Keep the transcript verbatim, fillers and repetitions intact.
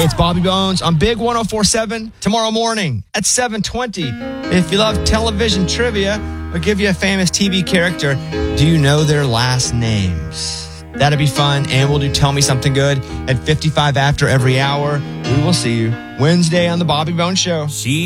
it's Bobby Bones on Big one oh four point seven tomorrow morning at seven twenty. If you love television trivia, I'll give you a famous T V character. Do you know their last names? That'll be fun, and we'll do Tell Me Something Good at fifty-five after every hour. We will see you Wednesday on the Bobby Bones Show. She